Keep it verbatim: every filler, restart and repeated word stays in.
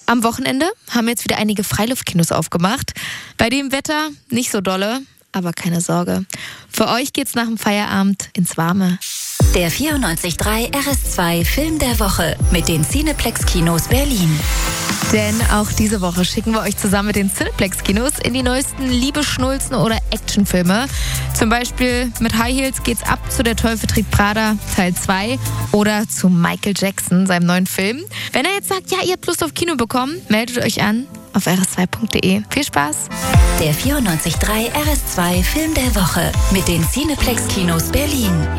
Am Wochenende haben jetzt wieder einige Freiluftkinos aufgemacht. Bei dem Wetter nicht so dolle, aber keine Sorge. Für euch geht's nach dem Feierabend ins Warme. Der vierundneunzig Komma drei R S zwei Film der Woche mit den Cineplex-Kinos Berlin. Denn auch diese Woche schicken wir euch zusammen mit den Cineplex-Kinos in die neuesten Liebesschnulzen oder Actionfilme. Zum Beispiel mit High Heels geht's ab zu Der Teufel trägt Prada Teil zwei oder zu Michael Jackson, seinem neuen Film. Wenn er jetzt sagt, ja, ihr habt Lust auf Kino bekommen, meldet euch an auf r s zwei punkt de. Viel Spaß! Der vierundneunzig Komma drei R S zwei Film der Woche mit den Cineplex-Kinos Berlin.